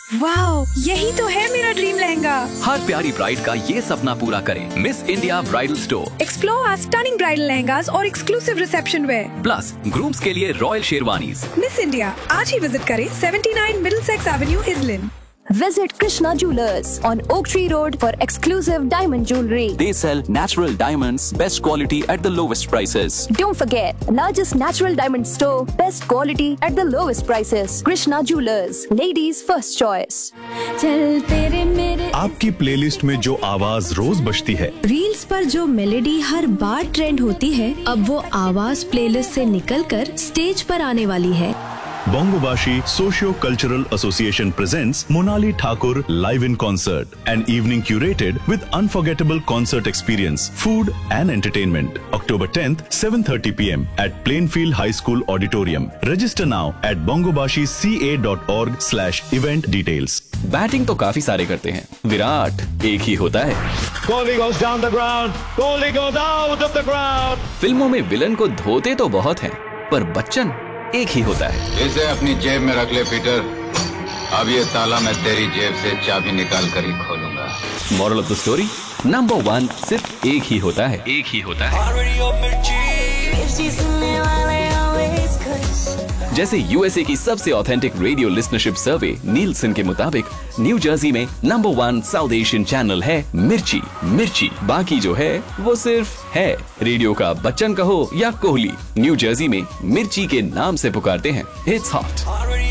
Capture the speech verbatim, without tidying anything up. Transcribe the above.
Wow, यही तो है मेरा ड्रीम लहंगा। हर प्यारी ब्राइड का ये सपना पूरा करें miss India bridal store. Explore our stunning bridal lehengas और exclusive reception where. Plus grooms के लिए रॉयल शेरवानीज। मिस इंडिया आज ही विजिट करें उन्यासी Middlesex Avenue इजलिन। Visit Krishna Jewelers on Oak Tree Road for exclusive diamond jewelry. They sell natural diamonds, best quality at the lowest prices. Don't forget, largest natural diamond store, best quality at the lowest prices. Krishna Jewelers, ladies' first choice. चल तेरे मेरे आपकी playlist में जो आवाज रोज बजती है, reels पर जो मेलोडी हर बार ट्रेंड होती है, अब वो आवाज प्लेलिस्ट से निकलकर स्टेज पर आने वाली है। Bongobashi Socio-Cultural Association presents Monali Thakur live in concert, an evening curated with unforgettable concert experience, food and entertainment. October tenth, seven thirty p m at Plainfield High School Auditorium. Register now at bongobashi c a dot org slash event details. Batting तो काफी सारे करते हैं, विराट एक ही होता है। Kohli goes down the ground. Kohli goes out of the ground. फिल्मों में विलन को धोते तो बहुत हैं, पर बच्चन एक ही होता है। इसे अपनी जेब में रख ले पीटर। अब ये ताला मैं तेरी जेब से चाबी निकाल कर ही खोलूंगा। Moral of the story, number one सिर्फ एक ही होता है, एक ही होता है। जैसे यूएसए की सबसे ऑथेंटिक रेडियो लिसनरशिप सर्वे नीलसन के मुताबिक न्यू जर्सी में number one south Asian channel है मिर्ची। मिर्ची बाकी जो है वो सिर्फ है। रेडियो का बच्चन कहो या कोहली, न्यू जर्सी में मिर्ची के नाम से पुकारते हैं। It's hot.